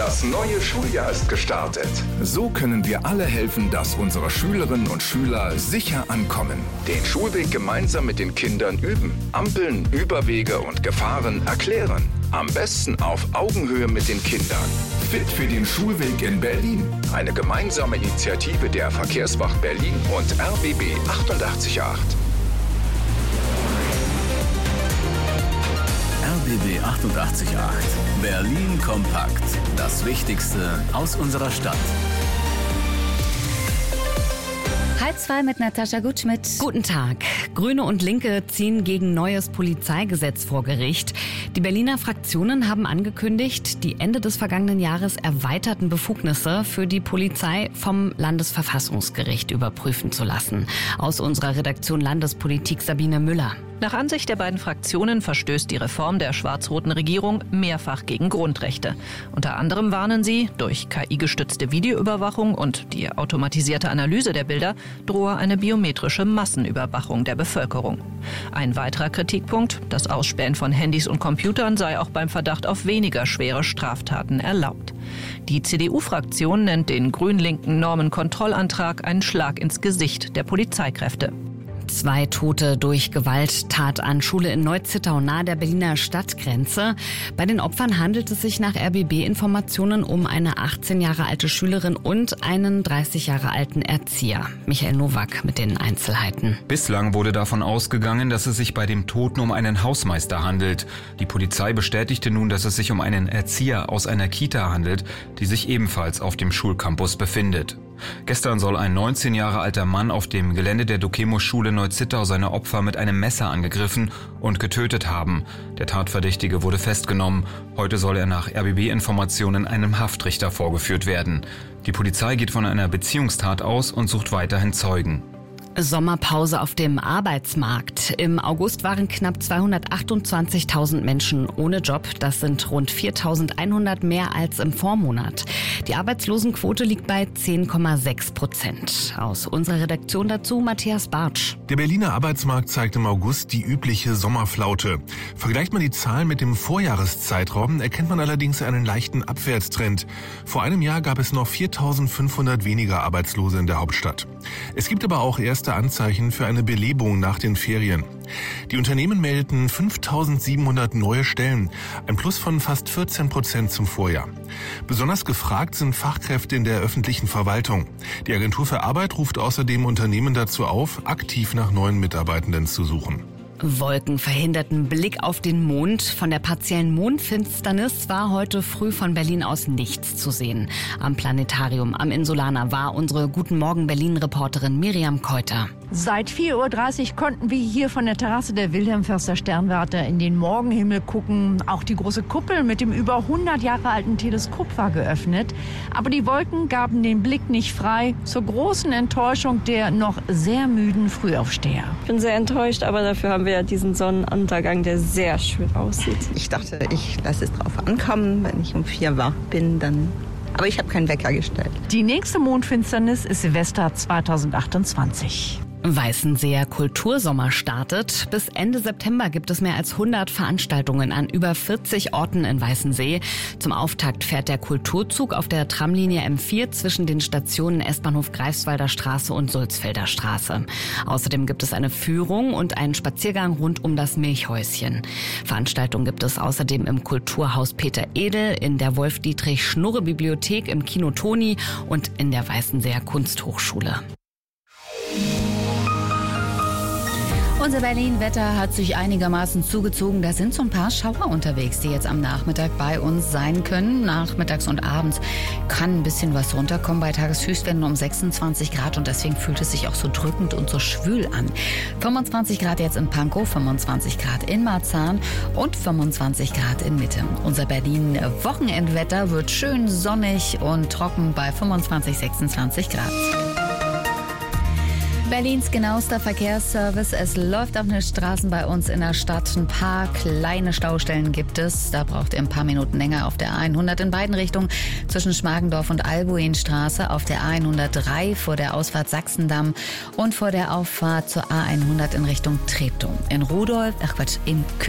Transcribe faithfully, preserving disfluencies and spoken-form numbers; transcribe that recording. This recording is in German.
Das neue Schuljahr ist gestartet. So können wir alle helfen, dass unsere Schülerinnen und Schüler sicher ankommen. Den Schulweg gemeinsam mit den Kindern üben. Ampeln, Überwege und Gefahren erklären. Am besten auf Augenhöhe mit den Kindern. Fit für den Schulweg in Berlin. Eine gemeinsame Initiative der Verkehrswacht Berlin und R B B achtundachtzig Komma acht. R B B achtundachtzig Komma acht. Berlin kompakt. Das Wichtigste aus unserer Stadt. Halb zwei mit Natascha Gutschmidt. Guten Tag. Grüne und Linke ziehen gegen neues Polizeigesetz vor Gericht. Die Berliner Fraktionen haben angekündigt, die Ende des vergangenen Jahres erweiterten Befugnisse für die Polizei vom Landesverfassungsgericht überprüfen zu lassen. Aus unserer Redaktion Landespolitik Sabine Müller. Nach Ansicht der beiden Fraktionen verstößt die Reform der schwarz-roten Regierung mehrfach gegen Grundrechte. Unter anderem warnen sie, durch K I-gestützte Videoüberwachung und die automatisierte Analyse der Bilder drohe eine biometrische Massenüberwachung der Bevölkerung. Ein weiterer Kritikpunkt, das Ausspähen von Handys und Computern sei auch beim Verdacht auf weniger schwere Straftaten erlaubt. Die C D U-Fraktion nennt den grün-linken Normenkontrollantrag einen Schlag ins Gesicht der Polizeikräfte. Zwei Tote durch Gewalttat an Schule in Neuzittau nahe der Berliner Stadtgrenze. Bei den Opfern handelt es sich nach R B B-Informationen um eine achtzehn Jahre alte Schülerin und einen dreißig Jahre alten Erzieher. Michael Nowak mit den Einzelheiten. Bislang wurde davon ausgegangen, dass es sich bei dem Toten um einen Hausmeister handelt. Die Polizei bestätigte nun, dass es sich um einen Erzieher aus einer Kita handelt, die sich ebenfalls auf dem Schulcampus befindet. Gestern soll ein neunzehn Jahre alter Mann auf dem Gelände der Dokemo-Schule Neuzittau seine Opfer mit einem Messer angegriffen und getötet haben. Der Tatverdächtige wurde festgenommen. Heute soll er nach R B B-Informationen einem Haftrichter vorgeführt werden. Die Polizei geht von einer Beziehungstat aus und sucht weiterhin Zeugen. Sommerpause auf dem Arbeitsmarkt. Im August waren knapp zweihundertachtundzwanzigtausend Menschen ohne Job. Das sind rund viertausendeinhundert mehr als im Vormonat. Die Arbeitslosenquote liegt bei zehn Komma sechs Prozent. Aus unserer Redaktion dazu Matthias Bartsch. Der Berliner Arbeitsmarkt zeigt im August die übliche Sommerflaute. Vergleicht man die Zahlen mit dem Vorjahreszeitraum, erkennt man allerdings einen leichten Abwärtstrend. Vor einem Jahr gab es noch viertausendfünfhundert weniger Arbeitslose in der Hauptstadt. Es gibt aber auch erste Anzeichen für eine Belebung nach den Ferien. Die Unternehmen meldeten fünftausendsiebenhundert neue Stellen, ein Plus von fast vierzehn Prozent zum Vorjahr. Besonders gefragt sind Fachkräfte in der öffentlichen Verwaltung. Die Agentur für Arbeit ruft außerdem Unternehmen dazu auf, aktiv nach neuen Mitarbeitenden zu suchen. Wolken verhinderten Blick auf den Mond. Von der partiellen Mondfinsternis war heute früh von Berlin aus nichts zu sehen. Am Planetarium am Insulaner war unsere Guten Morgen Berlin-Reporterin Miriam Keuter. Seit vier Uhr dreißig konnten wir hier von der Terrasse der Wilhelm-Förster Sternwarte in den Morgenhimmel gucken. Auch die große Kuppel mit dem über hundert Jahre alten Teleskop war geöffnet. Aber die Wolken gaben den Blick nicht frei, zur großen Enttäuschung der noch sehr müden Frühaufsteher. Ich bin sehr enttäuscht, aber dafür haben wir ja diesen Sonnenuntergang, der sehr schön aussieht. Ich dachte, ich lasse es drauf ankommen. Wenn ich um vier wach bin, dann... Aber ich habe keinen Wecker gestellt. Die nächste Mondfinsternis ist Silvester zweitausendachtundzwanzig. Weißenseer Kultursommer startet. Bis Ende September gibt es mehr als hundert Veranstaltungen an über vierzig Orten in Weißensee. Zum Auftakt fährt der Kulturzug auf der Tramlinie M vier zwischen den Stationen S-Bahnhof Greifswalder Straße und Sulzfelder Straße. Außerdem gibt es eine Führung und einen Spaziergang rund um das Milchhäuschen. Veranstaltungen gibt es außerdem im Kulturhaus Peter Edel, in der Wolf-Dietrich-Schnurre-Bibliothek, im Kino Toni und in der Weißenseer Kunsthochschule. Unser Berlin-Wetter hat sich einigermaßen zugezogen. Da sind so ein paar Schauer unterwegs, die jetzt am Nachmittag bei uns sein können. Nachmittags und abends kann ein bisschen was runterkommen bei Tageshöchstwerten um sechsundzwanzig Grad und deswegen fühlt es sich auch so drückend und so schwül an. fünfundzwanzig Grad jetzt in Pankow, fünfundzwanzig Grad in Marzahn und fünfundzwanzig Grad in Mitte. Unser Berlin-Wochenendwetter wird schön sonnig und trocken bei fünfundzwanzig, sechsundzwanzig Grad. Berlins genauester Verkehrsservice. Es läuft auf den Straßen bei uns in der Stadt. Ein paar kleine Staustellen gibt es. Da braucht ihr ein paar Minuten länger auf der A hundert in beiden Richtungen zwischen Schmargendorf und Albuinstraße, auf der A hundertdrei vor der Ausfahrt Sachsendamm und vor der Auffahrt zur A hundert in Richtung Treptow. In Rudolf, ach Quatsch, in